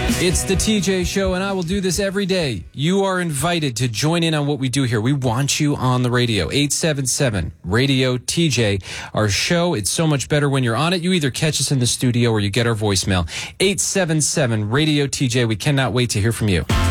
It's the TJ Show, and I will do this every day. You are invited to join in on what we do here. We want you on the radio. 877-RADIO-TJ. Our show, it's so much better when you're on it. You either catch us in the studio or you get our voicemail. 877-RADIO-TJ. We cannot wait to hear from you.